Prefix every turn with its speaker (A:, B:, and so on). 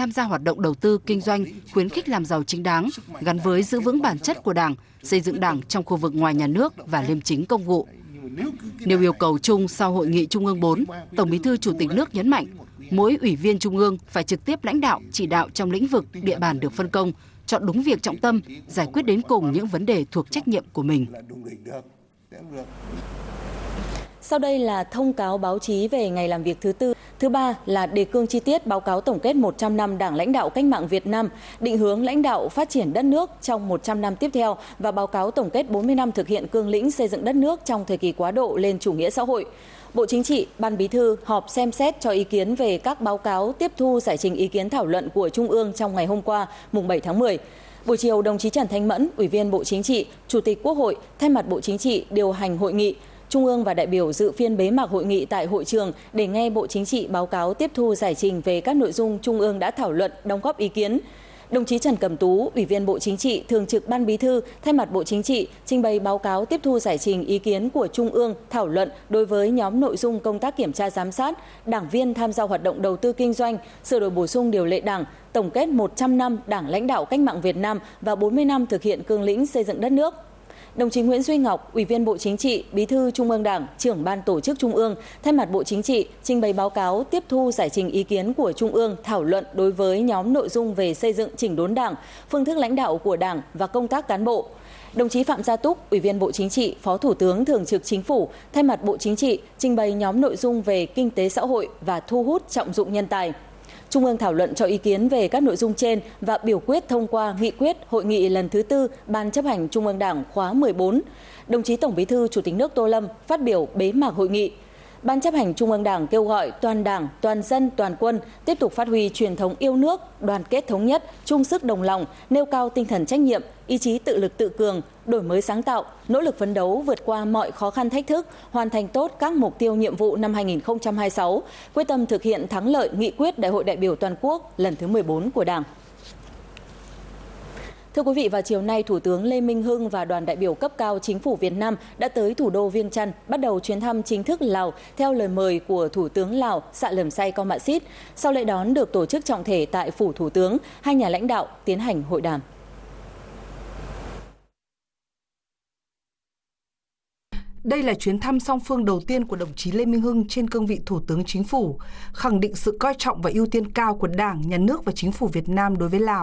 A: tham gia hoạt động đầu tư, kinh doanh, khuyến khích làm giàu chính đáng, gắn với giữ vững bản chất của Đảng, xây dựng Đảng trong khu vực ngoài nhà nước và liêm chính công vụ. Nêu yêu cầu chung sau Hội nghị Trung ương 4, Tổng Bí thư Chủ tịch nước nhấn mạnh, mỗi ủy viên Trung ương phải trực tiếp lãnh đạo, chỉ đạo trong lĩnh vực, địa bàn được phân công, chọn đúng việc trọng tâm, giải quyết đến cùng những vấn đề thuộc trách nhiệm của mình.
B: Sau đây là thông cáo báo chí về ngày làm việc thứ tư. Thứ ba là đề cương chi tiết báo cáo tổng kết 100 năm Đảng lãnh đạo cách mạng Việt Nam, định hướng lãnh đạo phát triển đất nước trong 100 năm tiếp theo và báo cáo tổng kết 40 năm thực hiện cương lĩnh xây dựng đất nước trong thời kỳ quá độ lên chủ nghĩa xã hội. Bộ Chính trị, Ban Bí thư họp xem xét cho ý kiến về các báo cáo tiếp thu giải trình ý kiến thảo luận của Trung ương trong ngày hôm qua, mùng 7 tháng 10. Buổi chiều, đồng chí Trần Thanh Mẫn, Ủy viên Bộ Chính trị, Chủ tịch Quốc hội, thay mặt Bộ Chính trị điều hành hội nghị. Trung ương và đại biểu dự phiên bế mạc hội nghị tại hội trường để nghe Bộ Chính trị báo cáo tiếp thu giải trình về các nội dung Trung ương đã thảo luận, đóng góp ý kiến. Đồng chí Trần Cẩm Tú, Ủy viên Bộ Chính trị, Thường trực Ban Bí thư, thay mặt Bộ Chính trị, trình bày báo cáo tiếp thu giải trình ý kiến của Trung ương thảo luận đối với nhóm nội dung công tác kiểm tra giám sát, đảng viên tham gia hoạt động đầu tư kinh doanh, sửa đổi bổ sung điều lệ Đảng, tổng kết 100 năm Đảng lãnh đạo cách mạng Việt Nam và 40 năm thực hiện cương lĩnh xây dựng đất nước. Đồng chí Nguyễn Duy Ngọc, Ủy viên Bộ Chính trị, Bí thư Trung ương Đảng, Trưởng Ban Tổ chức Trung ương, thay mặt Bộ Chính trị, trình bày báo cáo tiếp thu giải trình ý kiến của Trung ương thảo luận đối với nhóm nội dung về xây dựng chỉnh đốn Đảng, phương thức lãnh đạo của Đảng và công tác cán bộ. Đồng chí Phạm Gia Túc, Ủy viên Bộ Chính trị, Phó Thủ tướng Thường trực Chính phủ, thay mặt Bộ Chính trị, trình bày nhóm nội dung về kinh tế xã hội và thu hút trọng dụng nhân tài. Trung ương thảo luận cho ý kiến về các nội dung trên và biểu quyết thông qua nghị quyết hội nghị lần thứ tư Ban chấp hành Trung ương Đảng khóa 14. Đồng chí Tổng Bí thư Chủ tịch nước Tô Lâm phát biểu bế mạc hội nghị. Ban chấp hành Trung ương Đảng kêu gọi toàn Đảng, toàn dân, toàn quân tiếp tục phát huy truyền thống yêu nước, đoàn kết thống nhất, chung sức đồng lòng, nêu cao tinh thần trách nhiệm, ý chí tự lực tự cường, đổi mới sáng tạo, nỗ lực phấn đấu vượt qua mọi khó khăn thách thức, hoàn thành tốt các mục tiêu nhiệm vụ năm 2026, quyết tâm thực hiện thắng lợi nghị quyết Đại hội đại biểu toàn quốc lần thứ 14 của Đảng. Thưa quý vị, vào chiều nay, Thủ tướng Lê Minh Hưng và đoàn đại biểu cấp cao Chính phủ Việt Nam đã tới thủ đô Viêng Chăn, bắt đầu chuyến thăm chính thức Lào theo lời mời của Thủ tướng Lào Sạ Lầm Say Co Mạ Xít. Sau lễ đón được tổ chức trọng thể tại Phủ Thủ tướng, hai nhà lãnh đạo tiến hành hội đàm.
C: Đây là chuyến thăm song phương đầu tiên của đồng chí Lê Minh Hưng trên cương vị Thủ tướng Chính phủ, khẳng định sự coi trọng và ưu tiên cao của Đảng, Nhà nước và Chính phủ Việt Nam đối với Lào.